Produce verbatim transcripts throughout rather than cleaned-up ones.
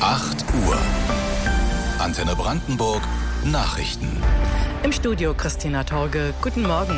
acht Uhr. Antenne Brandenburg Nachrichten. Im Studio Christina Torge. Guten Morgen.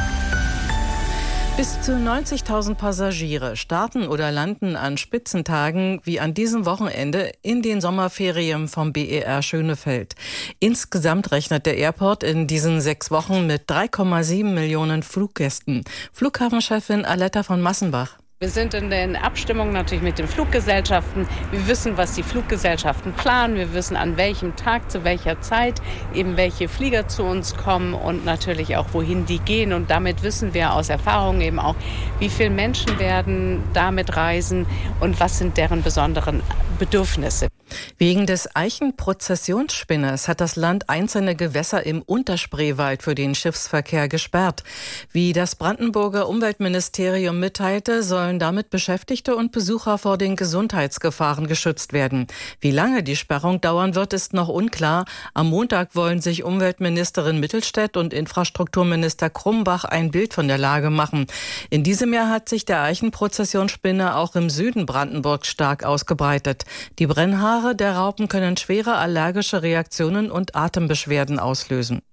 Bis zu neunzigtausend Passagiere starten oder landen an Spitzentagen wie an diesem Wochenende in den Sommerferien vom B E R Schönefeld. Insgesamt rechnet der Airport in diesen sechs Wochen mit drei Komma sieben Millionen Fluggästen. Flughafenchefin Aletta von Massenbach. Wir sind in den Abstimmungen natürlich mit den Fluggesellschaften. Wir wissen, was die Fluggesellschaften planen. Wir wissen, an welchem Tag, zu welcher Zeit eben welche Flieger zu uns kommen und natürlich auch, wohin die gehen. Und damit wissen wir aus Erfahrung eben auch, wie viele Menschen werden damit reisen und was sind deren besonderen Bedürfnisse. Wegen des Eichenprozessionsspinners hat das Land einzelne Gewässer im Unterspreewald für den Schiffsverkehr gesperrt. Wie das Brandenburger Umweltministerium mitteilte, sollen damit Beschäftigte und Besucher vor den Gesundheitsgefahren geschützt werden. Wie lange die Sperrung dauern wird, ist noch unklar. Am Montag wollen sich Umweltministerin Mittelstädt und Infrastrukturminister Krumbach ein Bild von der Lage machen. In diesem Jahr hat sich der Eichenprozessionsspinner auch im Süden Brandenburgs stark ausgebreitet. Die Brennhaare der Raupen können schwere allergische Reaktionen und Atembeschwerden auslösen.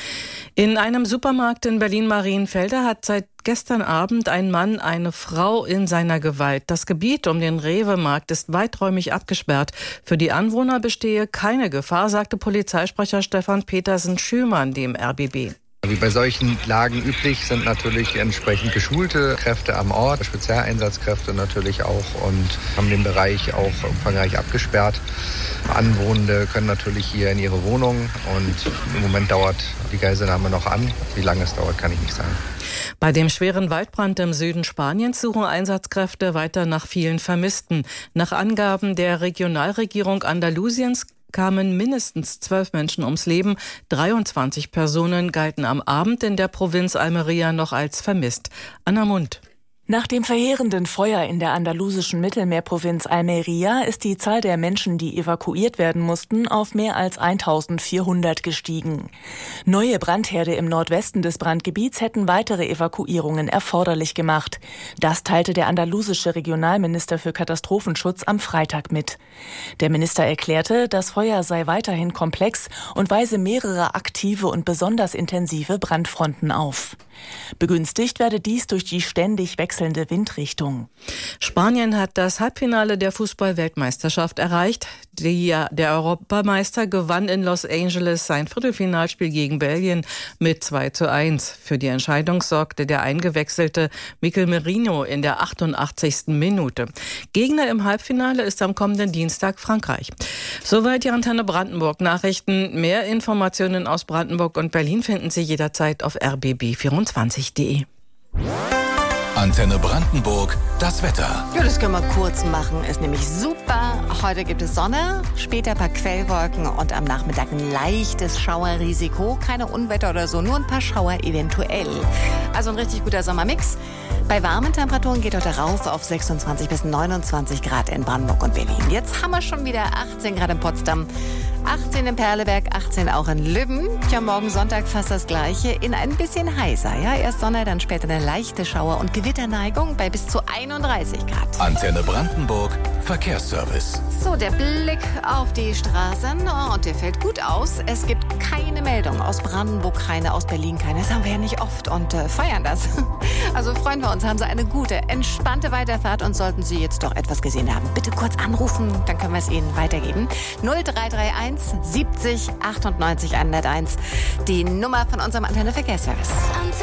In einem Supermarkt in Berlin-Marienfelde hat seit gestern Abend ein Mann eine Frau in seiner Gewalt. Das Gebiet um den Rewe-Markt ist weiträumig abgesperrt. Für die Anwohner bestehe keine Gefahr, sagte Polizeisprecher Stefan Petersen-Schümann dem R B B. Wie bei solchen Lagen üblich sind natürlich entsprechend geschulte Kräfte am Ort, Spezialeinsatzkräfte natürlich auch, und haben den Bereich auch umfangreich abgesperrt. Anwohnende können natürlich hier in ihre Wohnung, und im Moment dauert die Geiselnahme noch an. Wie lange es dauert, kann ich nicht sagen. Bei dem schweren Waldbrand im Süden Spaniens suchen Einsatzkräfte weiter nach vielen Vermissten. Nach Angaben der Regionalregierung Andalusiens kamen mindestens zwölf Menschen ums Leben. dreiundzwanzig Personen galten am Abend in der Provinz Almería noch als vermisst. Anna Mund. Nach dem verheerenden Feuer in der andalusischen Mittelmeerprovinz Almería ist die Zahl der Menschen, die evakuiert werden mussten, auf mehr als eintausendvierhundert gestiegen. Neue Brandherde im Nordwesten des Brandgebiets hätten weitere Evakuierungen erforderlich gemacht. Das teilte der andalusische Regionalminister für Katastrophenschutz am Freitag mit. Der Minister erklärte, das Feuer sei weiterhin komplex und weise mehrere aktive und besonders intensive Brandfronten auf. Begünstigt werde dies durch die ständig wechselnde Windrichtung. Spanien hat das Halbfinale der Fußball-Weltmeisterschaft erreicht. Die, der Europameister gewann in Los Angeles sein Viertelfinalspiel gegen Belgien mit zwei zu eins. Für die Entscheidung sorgte der eingewechselte Mikel Merino in der achtundachtzigsten Minute. Gegner im Halbfinale ist am kommenden Dienstag Frankreich. Soweit die Antenne Brandenburg Nachrichten. Mehr Informationen aus Brandenburg und Berlin finden Sie jederzeit auf r b b vierundzwanzig punkt d e. Antenne Brandenburg, das Wetter. Ja, das können wir kurz machen. Ist nämlich super. Heute gibt es Sonne, später ein paar Quellwolken und am Nachmittag ein leichtes Schauerrisiko. Keine Unwetter oder so, nur ein paar Schauer eventuell. Also ein richtig guter Sommermix. Bei warmen Temperaturen geht heute rauf auf sechsundzwanzig bis neunundzwanzig Grad in Brandenburg und Berlin. Jetzt haben wir schon wieder achtzehn Grad in Potsdam, achtzehn in Perleberg, achtzehn auch in Lübben. Tja, morgen Sonntag fast das Gleiche, in ein bisschen heißer. Ja, erst Sonne, dann später eine leichte Schauer- und Gewitterneigung bei bis zu einunddreißig Grad. Antenne Brandenburg, Verkehrsservice. So, der Blick auf die Straßen, oh, und der fällt gut aus. Es gibt keine Meldung aus Brandenburg, keine aus Berlin, keine. Das haben wir ja nicht oft und äh, feiern das. Also freuen wir uns, haben Sie eine gute, entspannte Weiterfahrt, und sollten Sie jetzt doch etwas gesehen haben, bitte kurz anrufen, dann können wir es Ihnen weitergeben. null drei drei eins siebzig achtundneunzig hunderteins, die Nummer von unserem Antenne Verkehrsservice.